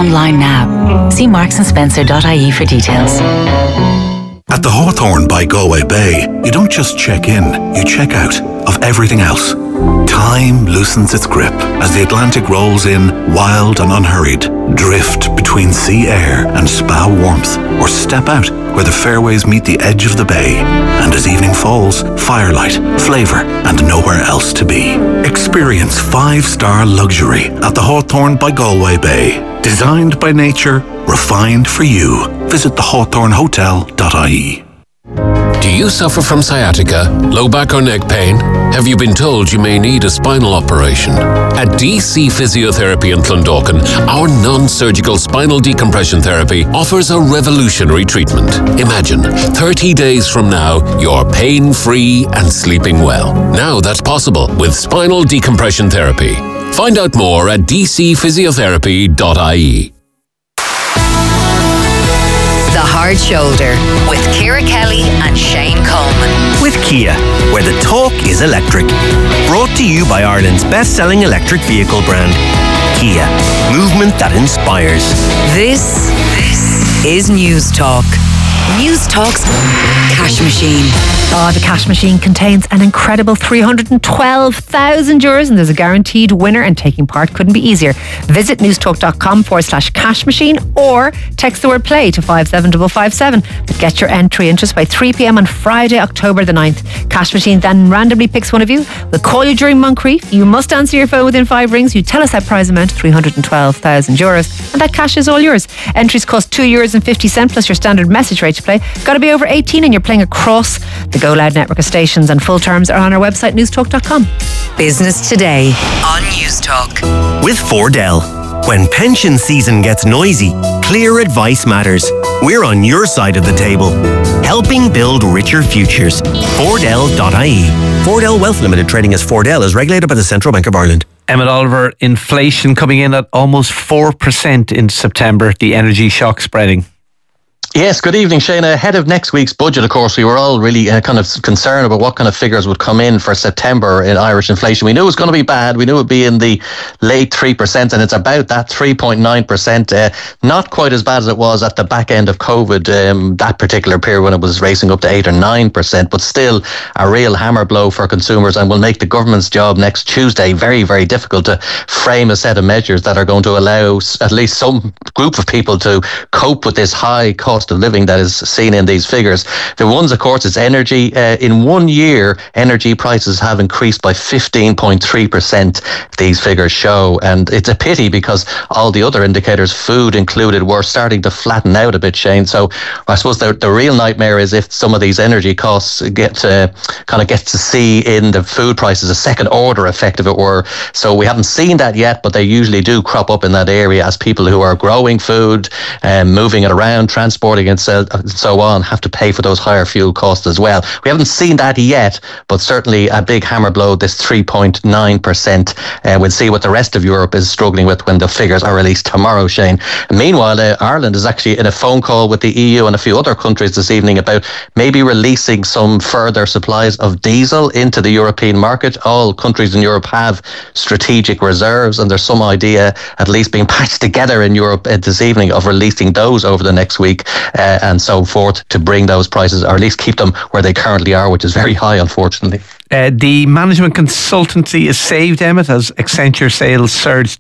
online now. See marksandSpencer.ie for details. At the Hawthorne by Galway Bay, you don't just check in, you check out of everything else. Time loosens its grip as the Atlantic rolls in, wild and unhurried. Drift between sea air and spa warmth, or step out where the fairways meet the edge of the bay. And as evening falls, firelight, flavour, and nowhere else to be. Experience 5-star luxury at the Hawthorne by Galway Bay. Designed by nature, refined for you. Visit thehawthornehotel.ie. Do you suffer from sciatica, low back or neck pain? Have you been told you may need a spinal operation? At DC Physiotherapy in Clondalkin, our non-surgical spinal decompression therapy offers a revolutionary treatment. Imagine, 30 days from now, you're pain-free and sleeping well. Now that's possible with spinal decompression therapy. Find out more at dcphysiotherapy.ie. The Hard Shoulder with Ciara Kelly and Shane Coleman. With Kia, where the talk is electric. Brought to you by Ireland's best-selling electric vehicle brand, Kia. Movement that inspires. This is News Talk. News Talk's Cash Machine. Oh, the Cash Machine contains an incredible €312,000 and there's a guaranteed winner, and taking part couldn't be easier. Visit newstalk.com/cash machine or text the word play to 57557. But get your entry in just by 3 p.m. on Friday, October the 9th. Cash Machine then randomly picks one of you. We'll call you during Moncrief. You must answer your phone within 5 rings. You tell us that prize amount, €312,000, and that cash is all yours. Entries cost €2.50 plus your standard message rate to play. Got to be over 18 and you're playing across the Go Loud network of stations, and full terms are on our website newstalk.com. Business Today on News Talk. With Fordell. When pension season gets noisy, clear advice matters. We're on your side of the table, helping build richer futures. Fordell.ie. Fordell Wealth Limited, trading as Fordell, is regulated by the Central Bank of Ireland. Emmett Oliver, inflation coming in at almost 4% in September. The energy shock spreading. Yes, good evening, Shane. Ahead of next week's budget, of course, we were all really kind of concerned about what kind of figures would come in for September in Irish inflation. We knew it was going to be bad. We knew it would be in the late 3%, and it's about that 3.9%. Not quite as bad as it was at the back end of COVID, that particular period when it was racing up to 8 or 9%, but still a real hammer blow for consumers, and will make the government's job next Tuesday very, very difficult to frame a set of measures that are going to allow at least some group of people to cope with this high cost of living that is seen in these figures. The ones, of course, is energy. In 1 year, energy prices have increased by 15.3%, these figures show, and it's a pity because all the other indicators, food included, were starting to flatten out a bit, Shane. So I suppose the real nightmare is if some of these energy costs get to see in the food prices a second order effect, if it were. So we haven't seen that yet, but they usually do crop up in that area as people who are growing food and moving it around, transporting and so on, have to pay for those higher fuel costs as well. We haven't seen that yet, but certainly a big hammer blow, this 3.9%. We'll see what the rest of Europe is struggling with when the figures are released tomorrow, Shane. Meanwhile, Ireland is actually in a phone call with the EU and a few other countries this evening about maybe releasing some further supplies of diesel into the European market. All countries in Europe have strategic reserves, and there's some idea, at least being patched together in Europe this evening, of releasing those over the next week. And so forth, to bring those prices, or at least keep them where they currently are, which is very high, unfortunately. The management consultancy is saved, Emmett, as Accenture sales surged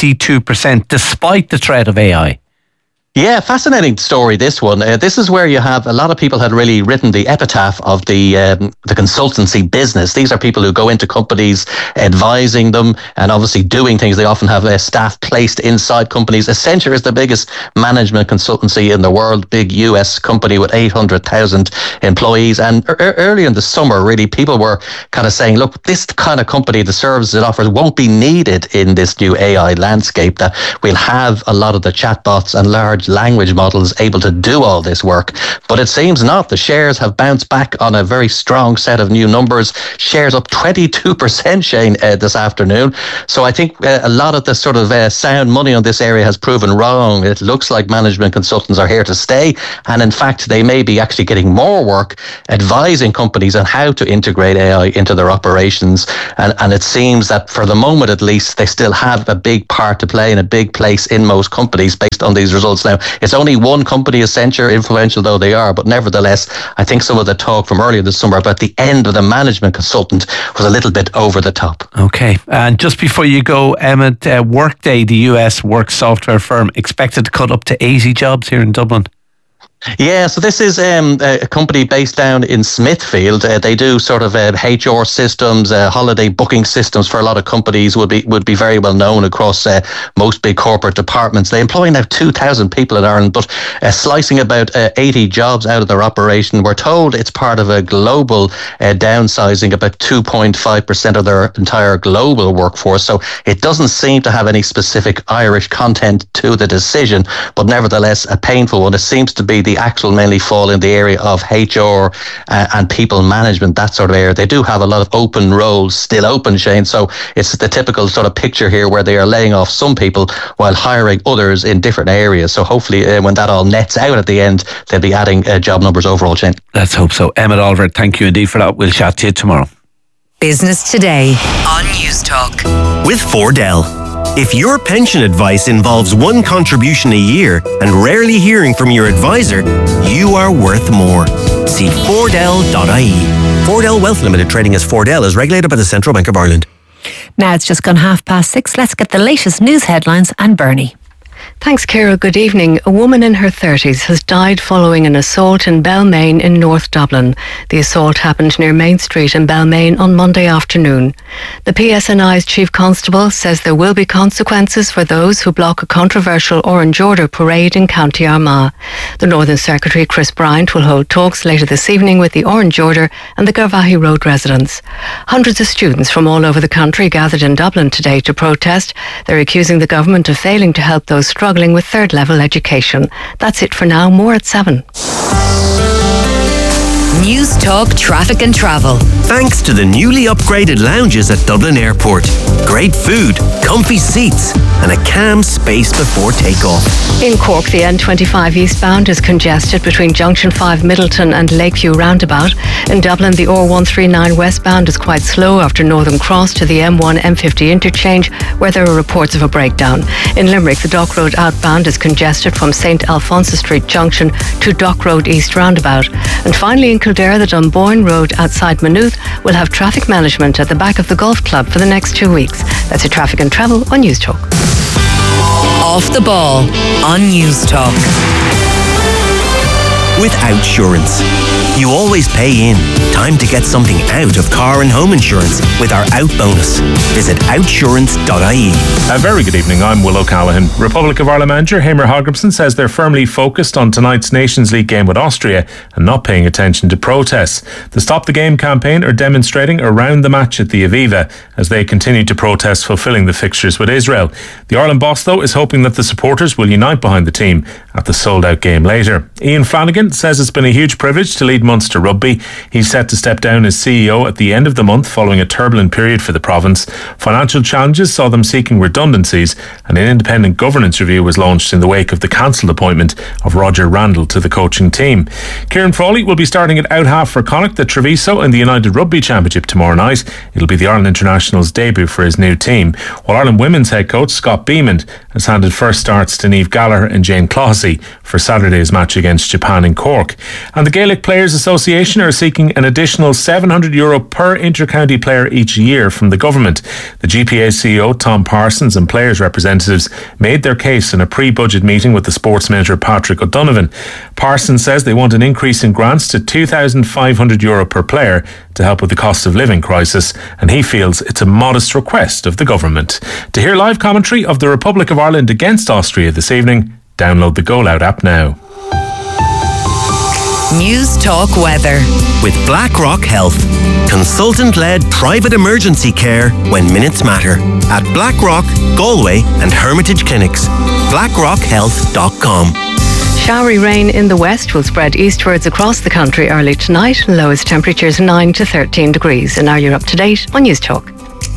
22% despite the threat of AI. Yeah, fascinating story, this one. This is where you have a lot of people had really written the epitaph of the consultancy business. These are people who go into companies, advising them and obviously doing things. They often have staff placed inside companies. Accenture is the biggest management consultancy in the world, big US company with 800,000 employees. And earlier in the summer, really, people were kind of saying, look, this kind of company, the services it offers won't be needed in this new AI landscape, that we'll have a lot of the chatbots and large language models able to do all this work. But it seems not. The shares have bounced back on a very strong set of new numbers. Shares up 22%, Shane, this afternoon. So I think a lot of the sort of sound money on this area has proven wrong. It looks like management consultants are here to stay. And in fact, they may be actually getting more work advising companies on how to integrate AI into their operations. And it seems that for the moment, at least, they still have a big part to play and a big place in most companies based on these results. Now, it's only one company, Accenture, influential though they are, but nevertheless, I think some of the talk from earlier this summer about the end of the management consultant was a little bit over the top. Okay. And just before you go, Emmett, Workday, the US work software firm, expected to cut up to 80 jobs here in Dublin. Yeah, so this is a company based down in Smithfield. They do sort of HR systems, holiday booking systems for a lot of companies. Would be very well known across most big corporate departments. They employ now 2,000 people in Ireland, but slicing about 80 jobs out of their operation. We're told it's part of a global downsizing, about 2.5% of their entire global workforce. So it doesn't seem to have any specific Irish content to the decision, but nevertheless a painful one. It seems to be the actual mainly fall in the area of HR and people management, that sort of area. They do have a lot of open roles still open, Shane. So it's the typical sort of picture here where they are laying off some people while hiring others in different areas. So hopefully when that all nets out at the end, they'll be adding job numbers overall, Shane. Let's hope so. Emmett Oliver, thank you indeed for that. We'll chat to you tomorrow. Business Today on News Talk. With Fordell. If your pension advice involves one contribution a year and rarely hearing from your advisor, you are worth more. See Fordell.ie. Fordell Wealth Limited, trading as Fordell, is regulated by the Central Bank of Ireland. Now it's just gone 6:30. Let's get the latest news headlines and Bernie. Thanks, Ciara. Good evening. A woman in her 30s has died following an assault in Balmain in North Dublin. The assault happened near Main Street in Balmain on Monday afternoon. The PSNI's Chief Constable says there will be consequences for those who block a controversial Orange Order parade in County Armagh. The Northern Secretary, Chris Bryant, will hold talks later this evening with the Orange Order and the Garvaghey Road residents. Hundreds of students from all over the country gathered in Dublin today to protest. They're accusing the government of failing to help those struggling with third-level education. That's it for now. More at 7. News Talk Traffic and Travel. Thanks to the newly upgraded lounges at Dublin Airport. Great food, comfy seats, and a calm space before takeoff. In Cork, the N25 eastbound is congested between Junction 5 Middleton and Lakeview Roundabout. In Dublin, the R139 westbound is quite slow after Northern Cross to the M1 M50 interchange, where there are reports of a breakdown. In Limerick, the Dock Road outbound is congested from St Alphonsus Street Junction to Dock Road East Roundabout. And finally, in Kildare, the Dunboyne Road outside Maynooth will have traffic management at the back of the golf club for the next 2 weeks. That's your traffic and travel on News Talk. Off the Ball on News Talk. With Outsurance. You always pay in. Time to get something out of car and home insurance with our Out bonus. Visit outsurance.ie. A very good evening, I'm Will O'Callaghan. Republic of Ireland manager Hamer Hogrimson says they're firmly focused on tonight's Nations League game with Austria and not paying attention to protests. The Stop the Game campaign are demonstrating around the match at the Aviva as they continue to protest fulfilling the fixtures with Israel. The Ireland boss, though, is hoping that the supporters will unite behind the team at the sold-out game later. Ian Flanagan says it's been a huge privilege to lead Munster Rugby. He's set to step down as CEO at the end of the month following a turbulent period for the province. Financial challenges saw them seeking redundancies, and an independent governance review was launched in the wake of the cancelled appointment of Roger Randall to the coaching team. Kieran Frawley will be starting at out half for Connacht at Treviso in the United Rugby Championship tomorrow night. It'll be the Ireland International's debut for his new team, while Ireland women's head coach Scott Beamond has handed first starts to Niamh Gallagher and Jane Clohessy for Saturday's match against Japan in Cork. And the Gaelic Players Association are seeking an additional €700 per inter-county player each year from the government. The GPA CEO Tom Parsons and players' representatives made their case in a pre-budget meeting with the Sports Minister Patrick O'Donovan. Parsons says they want an increase in grants to €2,500 per player to help with the cost of living crisis, and he feels it's a modest request of the government. To hear live commentary of the Republic of Ireland against Austria this evening, download the Go Loud app now. News Talk Weather. With BlackRock Health. Consultant-led private emergency care when minutes matter. At BlackRock, Galway and Hermitage Clinics. BlackRockHealth.com. Showery rain in the west will spread eastwards across the country early tonight. Lowest temperatures 9 to 13 degrees. And now you're up to date on News Talk.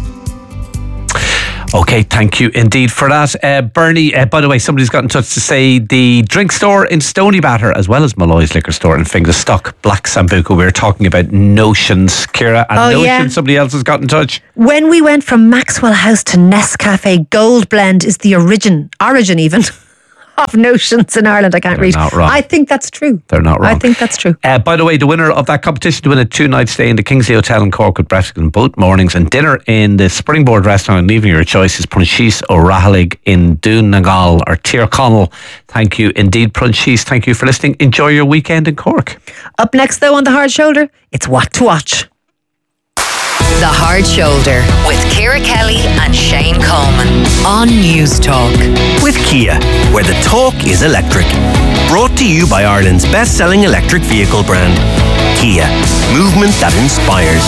Okay, thank you indeed for that. Bernie, by the way, somebody's got in touch to say the drink store in Stoneybatter, as well as Malloy's liquor store in Finglas, stock Black Sambuca. We were talking about Notions, Ciara, and Notions. Yeah. Somebody else has got in touch. When we went from Maxwell House to Nescafe, Gold Blend is the origin even of Notions in Ireland. I can't read. Not wrong. I think that's true. They're not wrong. I think that's true. By the way, the winner of that competition to win a 2-night stay in the Kingsley Hotel in Cork with breakfast in both mornings and dinner in the Springboard restaurant and evening, your choice is Prunchis O'Rahalig in Donegal or Tyrconnell. Thank you indeed, Prunchis. Thank you for listening. Enjoy your weekend in Cork. Up next, though, on The Hard Shoulder, it's What to Watch. The Hard Shoulder with Ciara Kelly and Shane Coleman on News Talk. With Kia, where the talk is electric. Brought to you by Ireland's best-selling electric vehicle brand, Kia. Movement that inspires.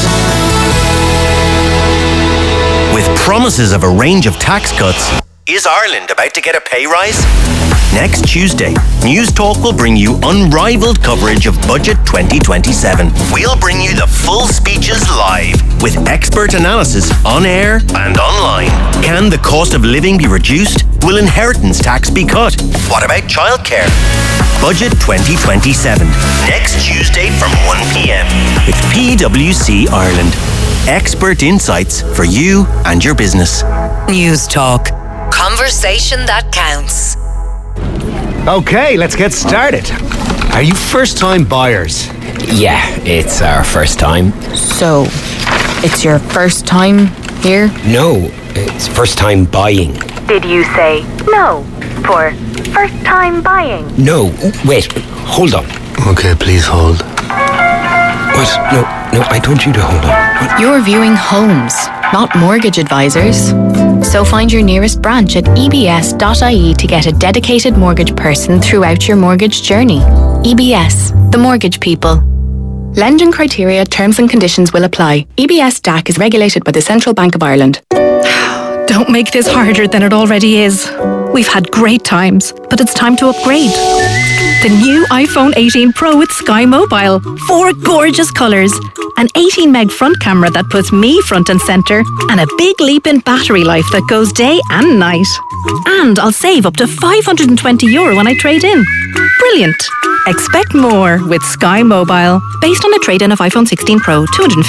With promises of a range of tax cuts, is Ireland about to get a pay rise? Next Tuesday, News Talk will bring you unrivaled coverage of Budget 2027. We'll bring you the full speeches live with expert analysis on air and online. Can the cost of living be reduced? Will inheritance tax be cut? What about childcare? Budget 2027, next Tuesday from 1 p.m. with PwC Ireland. Expert insights for you and your business. News Talk. Conversation that counts. Okay, let's get started. Are you first-time buyers? Yeah, it's our first time. So, it's your first time here? No, it's first time buying. Did you say no for first time buying? No, wait, hold on. Okay, please hold. What? No, I told you to hold on. What? You're viewing homes, not mortgage advisors. So find your nearest branch at ebs.ie to get a dedicated mortgage person throughout your mortgage journey. EBS, the mortgage people. Lending criteria, terms and conditions will apply. EBS DAC is regulated by the Central Bank of Ireland. Don't make this harder than it already is. We've had great times, but it's time to upgrade. The new iPhone 18 Pro with Sky Mobile. 4 gorgeous colours. An 18 meg front camera that puts me front and centre. And a big leap in battery life that goes day and night. And I'll save up to €520 when I trade in. Brilliant. Expect more with Sky Mobile. Based on a trade-in of iPhone 16 Pro,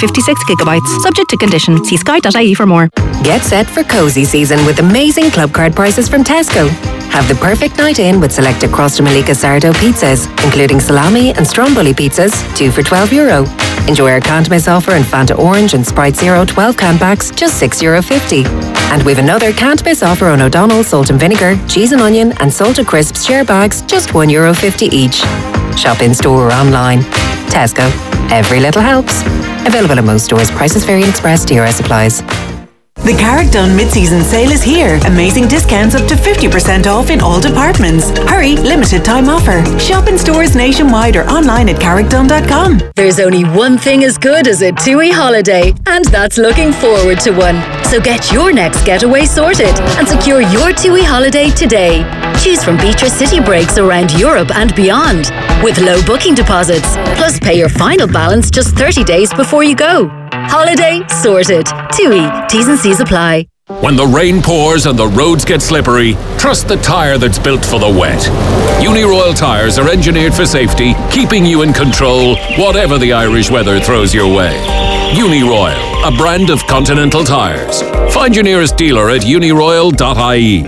256GB. Subject to condition. See sky.ie for more. Get set for cosy season with amazing club card prices from Tesco. Have the perfect night in with selected Crosta Malika sourdough pizzas, including salami and stromboli pizzas, 2 for €12. Enjoy our can't miss offer in Fanta Orange and Sprite Zero 12 can packs, just €6.50. And we've another can't miss offer on O'Donnell salt and vinegar, cheese and onion and salted crisps share bags, just €1.50 each. Shop in store or online. Tesco. Every little helps. Available in most stores. Prices vary in Express. DRS applies. The Carrickdone mid-season sale is here. Amazing discounts up to 50% off in all departments. Hurry, limited time offer. Shop in stores nationwide or online at carrickdone.com. There's only one thing as good as a TUI holiday, and that's looking forward to one. So get your next getaway sorted and secure your TUI holiday today. Choose from beach or city breaks around Europe and beyond with low booking deposits. Plus pay your final balance just 30 days before you go. Holiday sorted. TUI. T's and C's apply. When the rain pours and the roads get slippery, trust the tyre that's built for the wet. Uniroyal tyres are engineered for safety, keeping you in control, whatever the Irish weather throws your way. Uniroyal, a brand of Continental tyres. Find your nearest dealer at uniroyal.ie.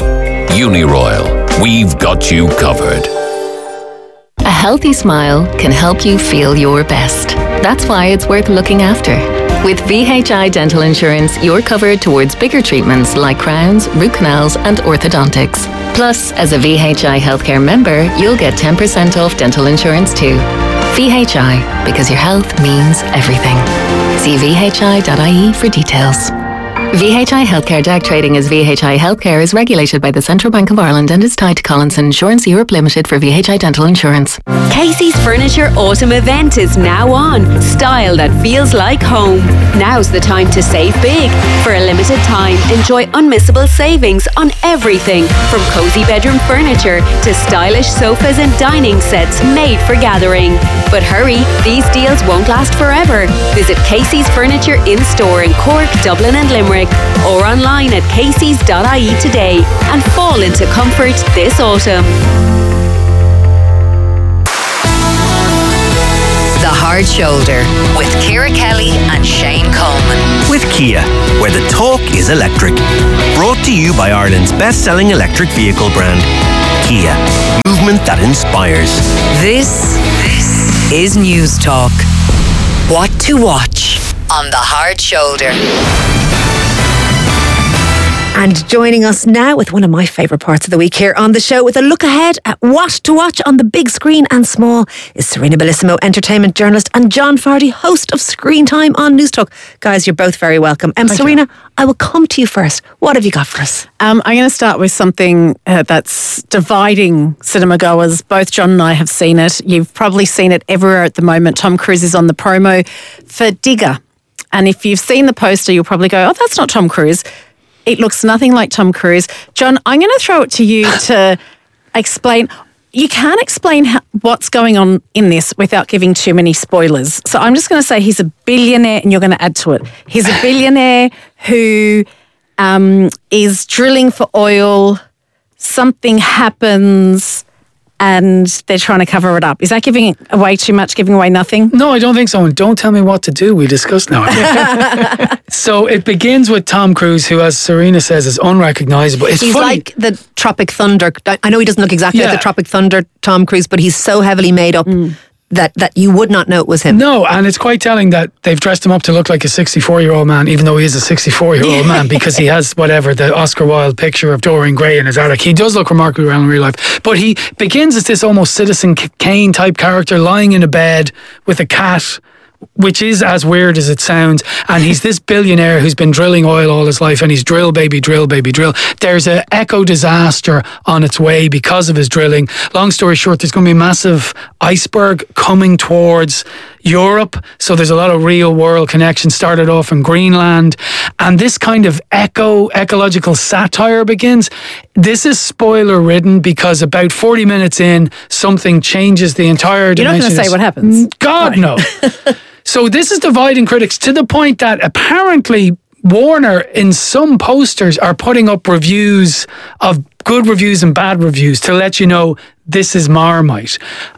Uniroyal, we've got you covered. A healthy smile can help you feel your best. That's why it's worth looking after. With VHI Dental Insurance, you're covered towards bigger treatments like crowns, root canals and orthodontics. Plus, as a VHI healthcare member, you'll get 10% off dental insurance too. VHI, because your health means everything. See vhi.ie for details. VHI Healthcare Direct Trading as VHI Healthcare is regulated by the Central Bank of Ireland and is tied to Collinson Insurance Europe Limited for VHI Dental Insurance. Casey's Furniture Autumn event is now on. Style that feels like home. Now's the time to save big. For a limited time, enjoy unmissable savings on everything from cozy bedroom furniture to stylish sofas and dining sets made for gathering. But hurry, these deals won't last forever. Visit Casey's Furniture in-store in Cork, Dublin and Limerick, or online at caseys.ie today and fall into comfort this autumn. The Hard Shoulder with Ciara Kelly and Shane Coleman. With Kia, where the talk is electric. Brought to you by Ireland's best-selling electric vehicle brand, Kia. Movement that inspires. This is News Talk. What to watch on The Hard Shoulder. And joining us now with one of my favourite parts of the week here on the show with a look ahead at what to watch on the big screen and small is Serena Bellissimo, entertainment journalist, and John Fardy, host of Screen Time on News Talk. Guys, you're both very welcome. Serena, I will come to you first. What have you got for us? I'm going to start with something that's dividing cinema goers. Both John and I have seen it. You've probably seen it everywhere at the moment. Tom Cruise is on the promo for Digger. And if you've seen the poster, you'll probably go, oh, that's not Tom Cruise. It looks nothing like Tom Cruise. John, I'm going to throw it to you to explain. You can't explain what's going on in this without giving too many spoilers. So I'm just going to say he's a billionaire, and you're going to add to it. He's a billionaire who is drilling for oil. Something happens, and they're trying to cover it up. Is that giving away too much, giving away nothing? No, I don't think so. And don't tell me what to do. We discussed now. So it begins with Tom Cruise, who, as Serena says, is unrecognisable. He's funny. Like the Tropic Thunder. I know he doesn't look exactly like the Tropic Thunder Tom Cruise, but he's so heavily made up that you would not know it was him. No, and it's quite telling that they've dressed him up to look like a 64-year-old man, even though he is a 64-year-old man, because he has the Oscar Wilde picture of Dorian Gray in his attic. He does look remarkably well in real life. But he begins as this almost Citizen Kane type character lying in a bed with a cat, which is as weird as it sounds. And he's this billionaire who's been drilling oil all his life, and he's drill, baby, drill, baby, drill. There's an eco disaster on its way because of his drilling. Long story short, there's going to be a massive iceberg coming towards Europe. So there's a lot of real world connections. Started off in Greenland. And this kind of ecological satire begins. This is spoiler ridden because about 40 minutes in, something changes the entire dimension. You're not going to say what happens? God, no. So this is dividing critics to the point that apparently Warner in some posters are putting up reviews of good reviews and bad reviews to let you know this is Marmite.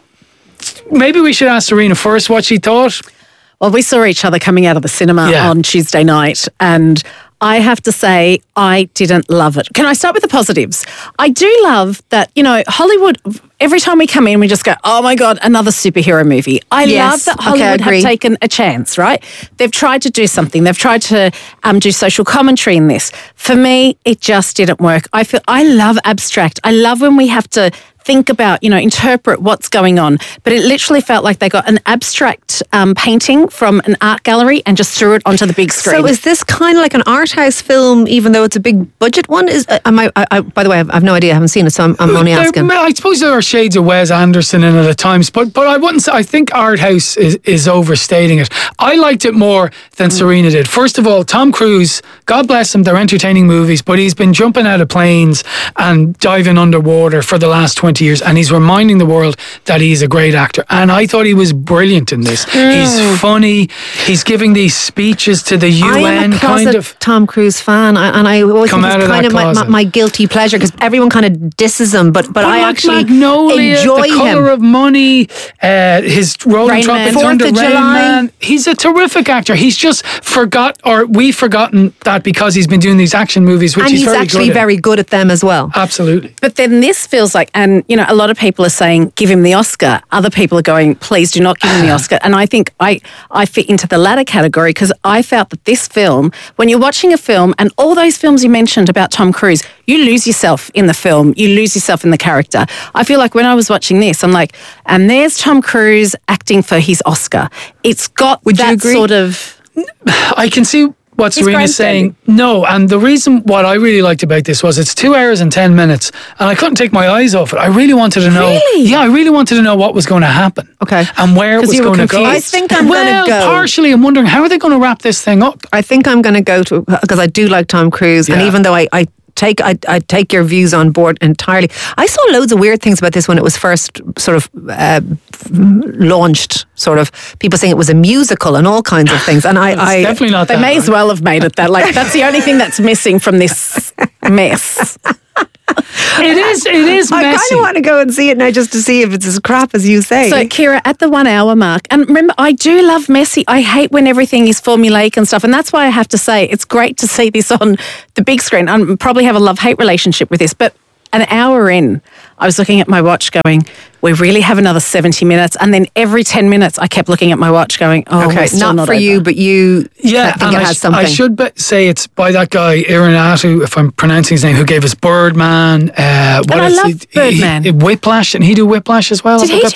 Maybe we should ask Serena first what she thought. Well, we saw each other coming out of the cinema on Tuesday night, and I have to say I didn't love it. Can I start with the positives? I do love that, Hollywood, every time we come in, we just go, oh my God, another superhero movie. I love that Hollywood have taken a chance, right? They've tried to do something. They've tried to do social commentary in this. For me, it just didn't work. I love abstract. I love when we have to think about, interpret what's going on. But it literally felt like they got an abstract painting from an art gallery and just threw it onto the big screen. So is this kind of like an art house film, even though it's a big budget one? By the way, I've no idea. I haven't seen it, so I'm only asking. I suppose there are shades of Wes Anderson in it at times, but I wouldn't say, I think art house is overstating it. I liked it more than Serena did. First of all, Tom Cruise, God bless him, they're entertaining movies, but he's been jumping out of planes and diving underwater for the last 20 years, and he's reminding the world that he's a great actor. And I thought he was brilliant in this. He's funny. He's giving these speeches to the UN. I'm a closet Tom Cruise fan, and I always think it's kind of my guilty pleasure because everyone kind of disses him, but I actually Magnolia, enjoy The Colour of Money, his role in Tropic Thunder, Rain Man. He's a terrific actor. He's just we've forgotten that because he's been doing these action movies, which and he's very actually very good at them as well. Absolutely. But then this feels like, and a lot of people are saying give him the Oscar. Other people are going, please do not give him the Oscar. And I think I fit into the latter category because I felt that this film, when you're watching a film, and all those films you mentioned about Tom Cruise, you lose yourself in the film. You lose yourself in the character. I feel like when I was watching this, I'm like, and there's Tom Cruise acting for his Oscar. It's got that sort of... I can see what He's Serena's saying. No, and the reason what I really liked about this was it's 2 hours and 10 minutes, and I couldn't take my eyes off it. I really wanted to know. Really? Yeah, I really wanted to know what was going to happen. Okay. And where it was going to go. I think I'm going to go. Partially, I'm wondering how are they going to wrap this thing up? I think I'm going to go to, because I do like Tom Cruise, and even though I take your views on board entirely. I saw loads of weird things about this when it was first sort of launched. Sort of people saying it was a musical and all kinds of things. And I definitely not. They may as well have made it that. Like that's the only thing that's missing from this mess. It is I messy. kind of want to go and see it now just to see if it's as crap as you say. So, Kira, at the 1 hour mark, and remember, I do love messy. I hate when everything is formulaic and stuff, and that's why I have to say it's great to see this on the big screen. I probably have a love-hate relationship with this, but an hour in, I was looking at my watch going, we really have another 70 minutes. And then every 10 minutes, I kept looking at my watch going, oh, okay, we're still not for over. you, but you think and it has something. I should say it's by that guy, Ironatu, if I'm pronouncing his name, who gave us Birdman. I love Birdman. Whiplash, and he do Whiplash as well? Did he